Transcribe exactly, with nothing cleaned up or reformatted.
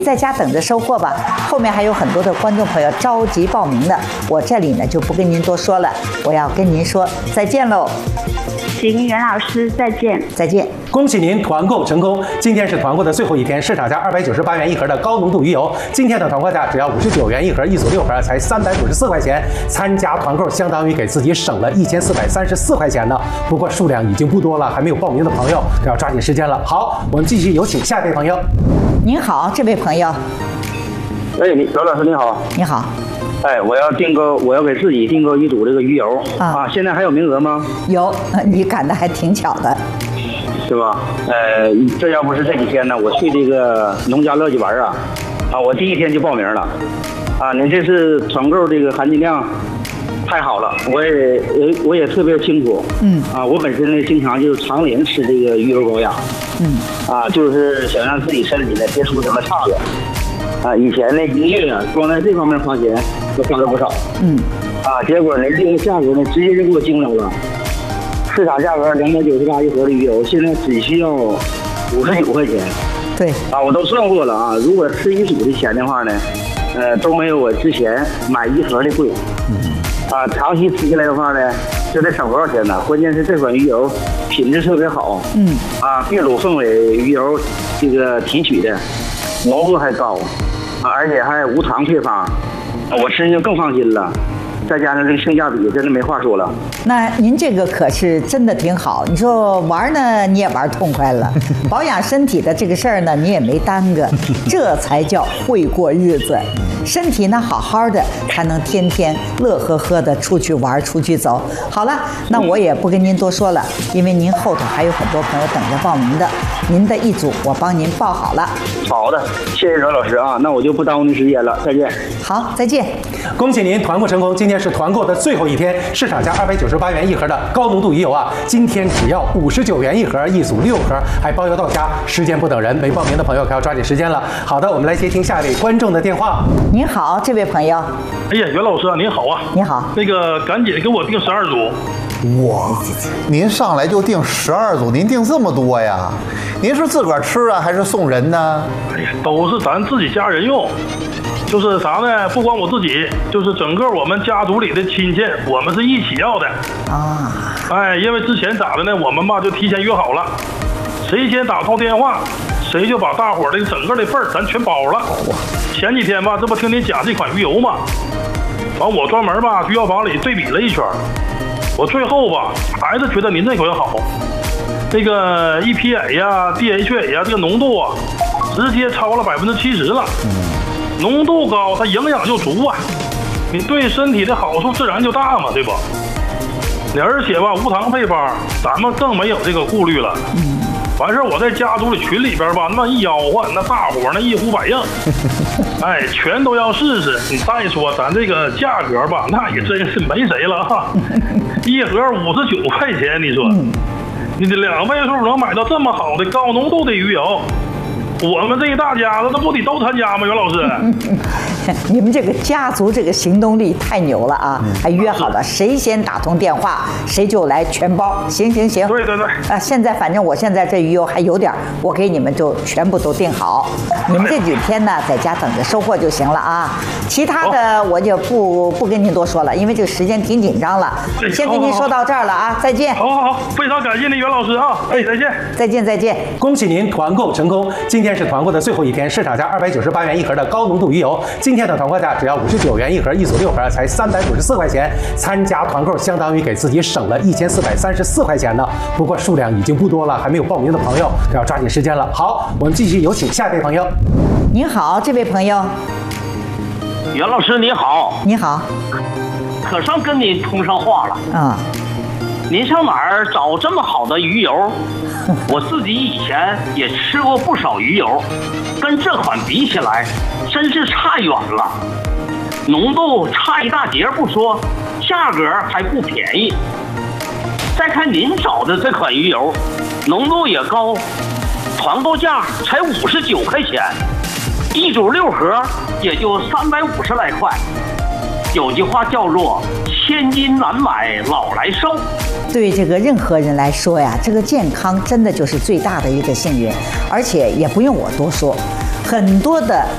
在家等着收货吧，后面还有很多的观众朋友着急报名的，我这里呢就不跟您多说了，我要跟您说再见喽。 行，袁老师，再见。 再见。 恭喜您团购成功！今天是团购的最后一天，市场价二百九十八元一盒的高浓度鱼油，今天的团购价只要五十九元一盒，一组六盒才三百五十四块钱。参加团购相当于给自己省了一千四百三十四块钱呢。不过数量已经不多了，还没有报名的朋友要抓紧时间了。好，我们继续有请下一位朋友。 您好，这位朋友。 哎，你刘老师你好。 你好。 哎，我要订购，我要给自己订购一组这个鱼油啊, 啊，现在还有名额吗？ 有，你赶得还挺巧的， 是吧？呃，这要不是这几天呢，我去这个农家乐去玩啊，啊，我第一天就报名了，啊，您这是团购这个含金量太好了，我也我我也特别清楚，嗯，啊，我本身呢经常就是常年吃这个鱼油保养，嗯，啊，就是想让自己身体呢别出什么岔子。啊，以前呢一个月啊，光在这方面花钱就花了不少。嗯，啊，结果呢这个价格呢直接就给我惊着了，市场价格两百九十八一盒的鱼油，现在只需要五十九块钱。 对， 啊，我都算过了啊，如果吃一组的钱的话呢，呃，都没有我之前买一盒的贵。嗯，啊，长期吃下来的话呢，这得省多少钱呢？关键是这款鱼油品质特别好。嗯，啊，秘鲁凤尾鱼油这个提取的浓度还高。啊，而且还无糖配方，我吃就更放心了。再加上这个性价比，真的没话说了。 那您这个可是真的挺好。你说玩呢，你也玩痛快了；保养身体的这个事儿呢，你也没耽搁，这才叫会过日子。身体呢好好的，才能天天乐呵呵的出去玩、出去走。好了，那我也不跟您多说了，因为您后头还有很多朋友等着报名的。您的一组我帮您报好了。 好的，谢谢刘老师啊，那我就不耽误您时间了，再见。 好，再见。 恭喜您团购成功！今天是团购的最后一天，市场价二百九十八元一盒的高浓度鱼油啊，今天只要五十九元一盒，一组六盒，还包邮到家。时间不等人，没报名的朋友可要抓紧时间了。好的，我们来接听下一位观众的电话。 您好，这位朋友。 哎呀，袁老师啊，您好啊。 你好。 那个赶紧给我订十二组。 哇，您上来就订十二组，您订这么多呀？您是自个儿吃啊，还是送人呢？ 哎呀，都是咱自己家人用。就是啥呢？不光我自己，就是整个我们家族里的亲戚，我们是一起要的啊。哎，因为之前咋的呢？我们吧就提前约好了，谁先打通电话，谁就把大伙儿的整个的份儿咱全包了。前几天吧，这不听您讲这款鱼油嘛，完我专门吧去药房里对比了一圈，我最后吧还是觉得您这款好。这个 E P A 呀、D H A 呀，这个浓度啊，直接超了百分之七十了。浓度高，它营养就足啊，你对身体的好处自然就大嘛，对不？你而且吧，无糖配方，咱们更没有这个顾虑了。完事儿，我在家族里群里边吧，那么一吆喝，那大伙儿那一呼百应，哎，全都要试试。你再说咱这个价格吧，那也真是没谁了哈，一盒五十九块钱，你说，你这两位数能买到这么好的高浓度的鱼油？我们这一大家子，那不得都参加吗？袁老师， 你们这个家族这个行动力太牛了啊！还约好了，谁先打通电话，谁就来全包。行行行， 对对对。 啊，现在反正我现在这鱼油还有点，我给你们就全部都订好。你们这几天呢，在家等着收货就行了啊。其他的我就不不跟您多说了，因为这个时间挺紧张了。先跟您说到这儿了啊，再见。 好好好，非常感谢您，袁老师啊，哎，再见。 再见再见。 恭喜您团购成功！今天是团购的最后一天，市场价二百九十八元一盒的高浓度鱼油，今天的团购价只要五十九元一盒，一组六盒才三百五十四块钱。参加团购相当于给自己省了一千四百三十四块钱呢。不过数量已经不多了，还没有报名的朋友要抓紧时间了。好，我们继续有请下一位朋友。 您好，这位朋友。 袁老师你好。 你好。 可算跟你通上话了啊。您上哪儿找这么好的鱼油？我自己以前也吃过不少鱼油，跟这款比起来，真是差远了。浓度差一大截不说，价格还不便宜。再看您找的这款鱼油，浓度也高，团购价才五十九块钱，一组六盒也就三百五十来块。有句话叫做“千金难买老来瘦”。 对这个任何人来说呀，这个健康真的就是最大的一个幸运，而且也不用我多说，很多的